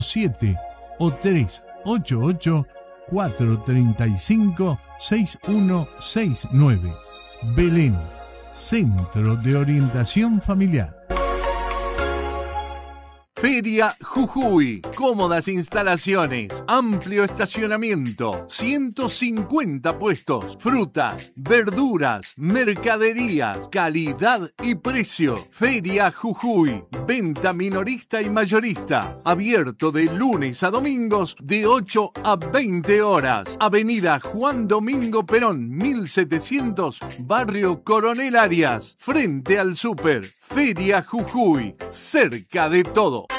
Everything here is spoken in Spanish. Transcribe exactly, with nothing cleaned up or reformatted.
siete o tres ocho ocho, cuatro tres cinco, seis uno seis nueve. Belén, Centro de Orientación Familiar. Feria Jujuy, cómodas instalaciones, amplio estacionamiento, ciento cincuenta puestos, frutas, verduras, mercaderías, calidad y precio. Feria Jujuy, venta minorista y mayorista, abierto de lunes a domingos de ocho a veinte horas. Avenida Juan Domingo Perón, mil setecientos, Barrio Coronel Arias, frente al Súper. Feria Jujuy, cerca de todo.